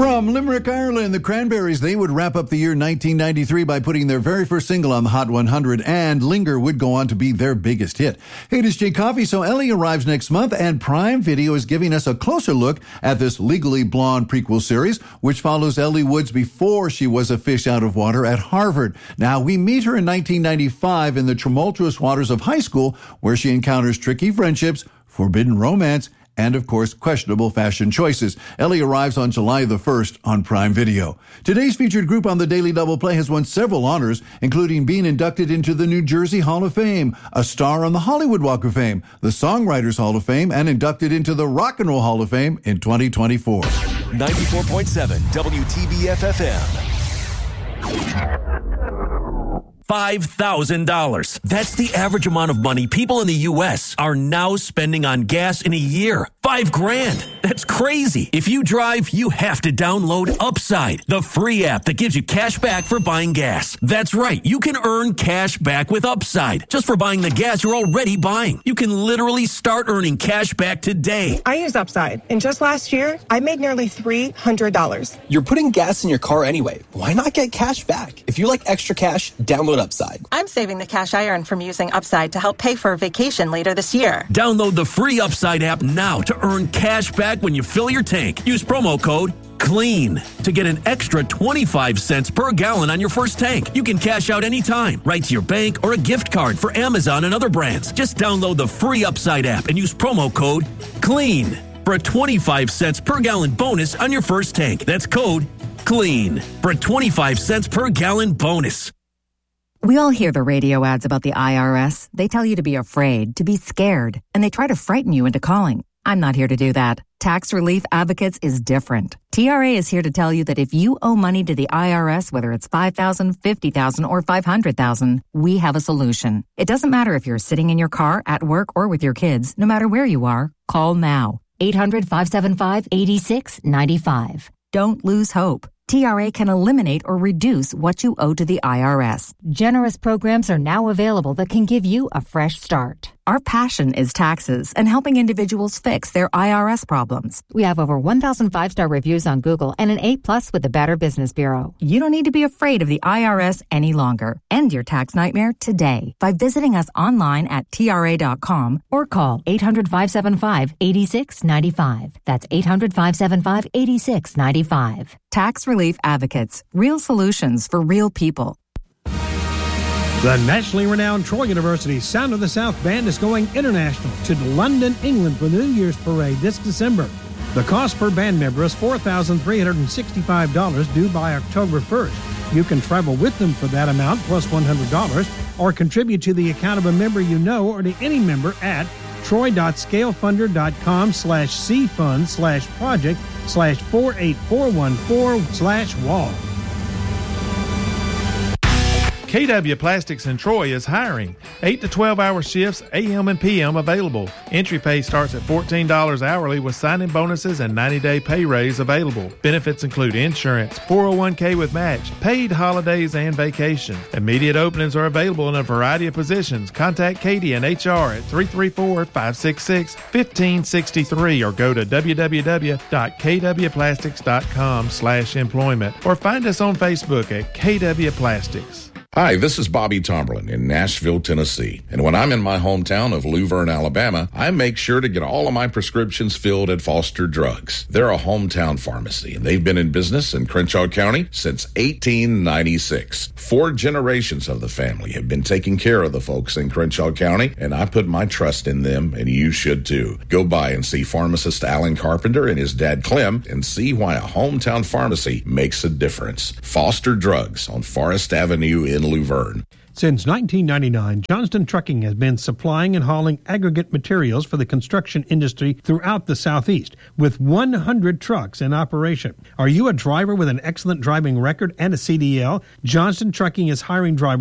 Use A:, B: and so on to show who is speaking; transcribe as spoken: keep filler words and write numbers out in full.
A: From Limerick, Ireland, the Cranberries, they would wrap up the year nineteen ninety-three by putting their very first single on the Hot one hundred, and Linger would go on to be their biggest hit. Hey, it is Jay Coffey. So Ellie arrives next month, and Prime Video is giving us a closer look at this Legally Blonde prequel series, which follows Ellie Woods before she was a fish out of water at Harvard. Now, we meet her in nineteen ninety-five in the tumultuous waters of high school, where she encounters tricky friendships, forbidden romance, and, of course, questionable fashion choices. Ellie arrives on July the first on Prime Video. Today's featured group on the Daily Double Play has won several honors, including being inducted into the New Jersey Hall of Fame, a star on the Hollywood Walk of Fame, the Songwriters Hall of Fame, and inducted into the Rock and Roll Hall of Fame in twenty twenty-four.
B: ninety-four point seven W T B F F M. five thousand dollars. That's the average amount of money people in the U S are now spending on gas in a year. Five grand. That's crazy. If you drive, you have to download Upside, the free app that gives you cash back for buying gas. That's right. You can earn cash back with Upside just for buying the gas you're already buying. You can literally start earning cash back today.
C: I use Upside, and just last year, I made nearly three hundred dollars.
D: You're putting gas in your car anyway. Why not get cash back? If you like extra cash, download Upside.
E: I'm saving the cash I earn from using Upside to help pay for a vacation later this year.
B: Download the free Upside app now to earn cash back when you fill your tank. Use promo code CLEAN to get an extra twenty-five cents per gallon on your first tank. You can cash out anytime, right to your bank or a gift card for Amazon and other brands. Just download the free Upside app and use promo code CLEAN for a twenty-five cents per gallon bonus on your first tank. That's code CLEAN for a twenty-five cents per gallon bonus.
F: We all hear the radio ads about the I R S. They tell you to be afraid, to be scared, and they try to frighten you into calling. I'm not here to do that. Tax Relief Advocates is different. T R A is here to tell you that if you owe money to the I R S, whether it's five thousand dollars, fifty thousand dollars, or five hundred thousand dollars, we have a solution. It doesn't matter if you're sitting in your car, at work, or with your kids. No matter where you are, call now. eight hundred, five seven five, eight six nine five. Don't lose hope. T R A can eliminate or reduce what you owe to the I R S.
G: Generous programs are now available that can give you a fresh start.
F: Our passion is taxes and helping individuals fix their I R S problems.
G: We have over one thousand five-star reviews on Google and an A plus with the Better Business Bureau.
F: You don't need to be afraid of the I R S any longer. End your tax nightmare today by visiting us online at T R A dot com
G: or call eight hundred, five seven five, eight six nine five. That's eight hundred, five seven five, eight six nine five.
F: Tax Relief Advocates. Real solutions for real people.
H: The nationally renowned Troy University Sound of the South Band is going international to London, England for the New Year's Parade this December. The cost per band member is four thousand three hundred sixty-five dollars due by October first. You can travel with them for that amount plus one hundred dollars or contribute to the account of a member you know or to any member at troy.scalefunder.com slash cfund slash project slash 48414 slash wall.
I: K W Plastics in Troy is hiring. eight to twelve hour shifts, A M and P M available. Entry pay starts at fourteen dollars hourly with sign-in bonuses and ninety day pay raise available. Benefits include insurance, four oh one k with match, paid holidays, and vacation. Immediate openings are available in a variety of positions. Contact Katie and H R at three three four, five six six, one five six three or go to w w w dot k w plastics dot com slash employment or find us on Facebook at K W Plastics.
J: Hi, this is Bobby Tomberlin in Nashville, Tennessee. And when I'm in my hometown of Luverne, Alabama, I make sure to get all of my prescriptions filled at Foster Drugs. They're a hometown pharmacy, and they've been in business in Crenshaw County since eighteen ninety-six. Four generations of the family have been taking care of the folks in Crenshaw County, and I put my trust in them, and you should too. Go by and see pharmacist Alan Carpenter and his dad Clem and see why a hometown pharmacy makes a difference. Foster Drugs on Forest Avenue in Luverne.
H: Since nineteen ninety-nine, Johnston Trucking has been supplying and hauling aggregate materials for the construction industry throughout the Southeast, with one hundred trucks in operation. Are you a driver with an excellent driving record and a C D L? Johnston Trucking is hiring drivers